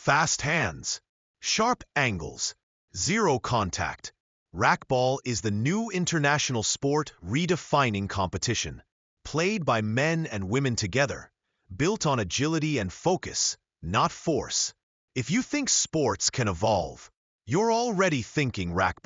fast hands, sharp angles, zero contact. Racquetball is the new international sport redefining competition, played by men and women together, built on agility and focus, not force. If you think sports can evolve, you're already thinking racquetball.